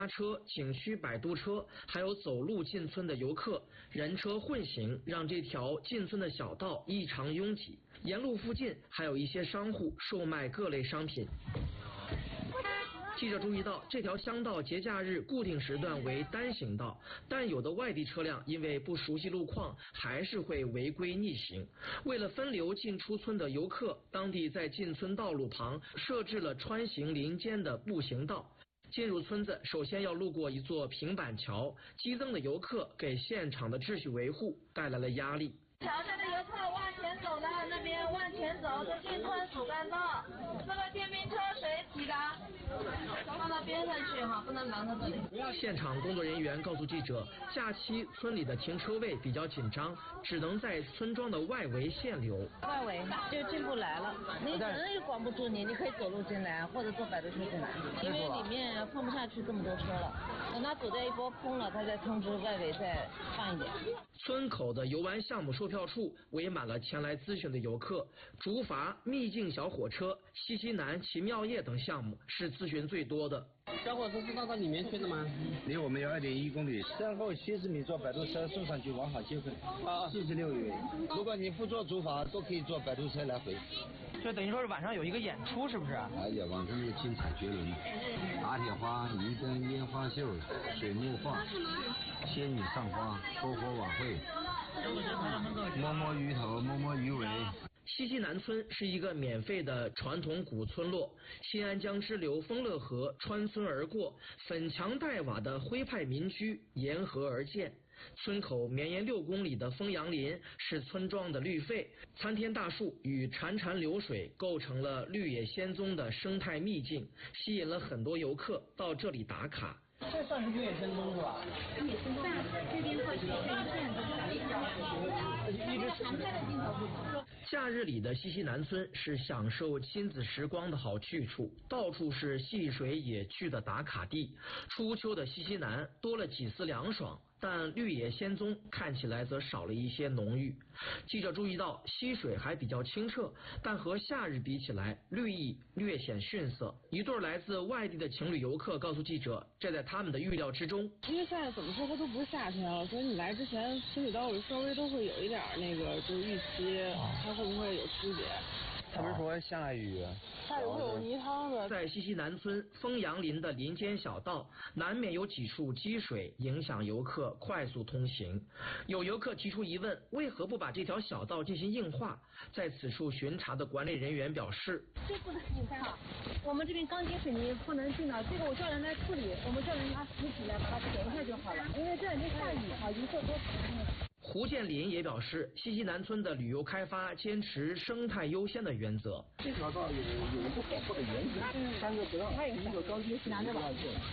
车、景区摆渡车，还有走路进村的游客，人车混行，让这条进村的小道异常拥挤。沿路附近还有一些商户售卖各类商品。记者注意到，这条乡道节假日固定时段为单行道，但有的外地车辆因为不熟悉路况，还是会违规逆行。为了分流进出村的游客，当地在进村道路旁设置了穿行林间的步行道。进入村子，首先要路过一座平板桥，激增的游客给现场的秩序维护带来了压力。 桥下的游客往前走的，那边往前走是进村主干道，这个电瓶车谁提的？放到边上去哈，不能拦到这里。 现场工作人员告诉记者，假期村里的停车位比较紧张，只能在村庄的外围限流。 外围就进不来了，你人也管不住你，你可以走路进来或者坐摆渡车进来，因为里面放不下去这么多车了。等他走掉一波空了，他再通知外围再放一点。 村口的游玩项目售票处围满了前来咨询的游客，竹筏、秘境小火车、西西南奇妙夜等项目是咨询最多的。 小火车是到里面去的吗？ 离我们有2.1公里，身后70米坐摆渡车送上去，往返接回，76元。如果你不坐竹筏，都可以坐摆渡车来回。 就等于说是晚上有一个演出，是不是？ 哎呀，晚上也精彩绝伦，打铁花、鱼灯、烟花秀、水墨画、仙女上花、篝火晚会、摸摸鱼头、摸摸鱼尾。 西西南村是一个免费的传统古村落，新安江支流丰乐河穿村而过，粉墙黛瓦的徽派民居沿河而建。村口绵延6公里的枫杨林是村庄的绿肺，参天大树与潺潺流水构成了绿野仙踪的生态秘境，吸引了很多游客到这里打卡。 这算是绿野仙踪是吧？ 绿野仙踪，这边过去可以看一直常拍的镜头。 假日里的西西南村是享受亲子时光的好去处，到处是戏水野趣的打卡地。初秋的西西南多了几丝凉爽，但绿野仙踪看起来则少了一些浓郁。记者注意到，溪水还比较清澈，但和夏日比起来，绿意略显逊色。一对来自外地的情侣游客告诉记者，这在他们的预料之中。 因为现在怎么说它都不是夏天了，所以你来之前心里都稍微都会有一点那个就是预期，它会不会有区别？ 他们说下雨会有泥汤的。 在西西南村枫杨林的林间小道，难免有几处积水，影响游客快速通行。有游客提出疑问，为何不把这条小道进行硬化？在此处巡查的管理人员表示， 这不能硬化，我们这边钢筋水泥不能进的，这个我叫人来处理，我们叫人拿石起来把它填一下就好了，因为这里面下雨啊，游客多。 胡建林也表示，西西南村的旅游开发坚持生态优先的原则。 这条道有一个保护的原则，3个不让，第一个钢筋水泥不让建，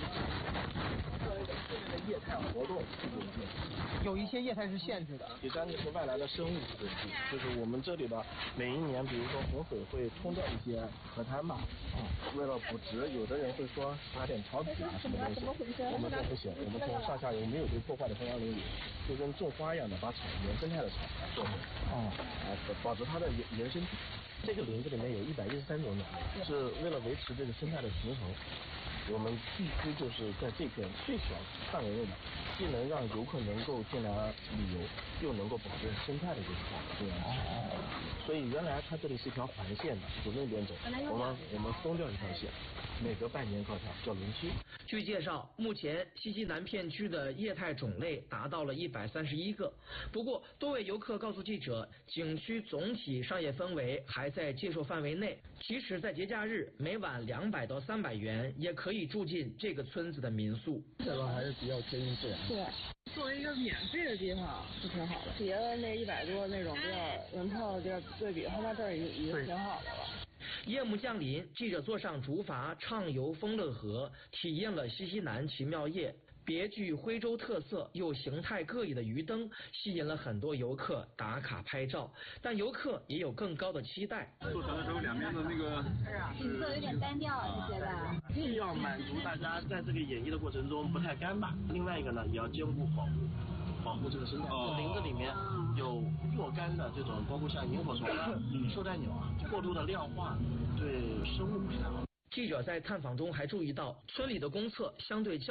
液态活动有一些业态是限制的。 第3个是外来的生物质，就是我们这里的每一年，比如说洪水会冲掉一些河滩嘛，为了补植，有的人会说撒点草籽啊什么东西，我们这不行，我们从上下游没有被破坏的枫杨林里，就跟种花一样的把草原生态的草种保持它的原生体。这个林子里面有113种鸟类，是为了维持这个生态的平衡。我们必须就是在这片最小范围内，既能让游客能够进来旅游，又能够保证生态的这个多样性。所以原来它这里是一条环线的，从那边走，我们松掉一条线，每隔半年高条，叫轮区。 据介绍，目前西西南片区的业态种类达到了131个。不过，多位游客告诉记者，景区总体商业氛围还在接受范围内，即使在节假日，每晚200到300元也可以住进这个村子的民宿。 这个还是比较接近自然。 对，作为一个免费的地方是挺好的，别的那100多那种比较门票的地儿对比，他那这儿已经挺好的了。 夜幕降临，记者坐上竹筏畅游丰乐河，体验了西西南奇妙夜。别具徽州特色又形态各异的鱼灯吸引了很多游客打卡拍照，但游客也有更高的期待。 坐船的时候两边的那个景色有点单调，你觉得？ 既要满足大家在这个演绎的过程中不太干巴，另外一个呢也要兼顾保护这个生态。林子里面有若干的这种，包括像萤火虫啊、绶带鸟啊，过度的量化对生物不太好。 记者在探访中还注意到，村里的公厕相对较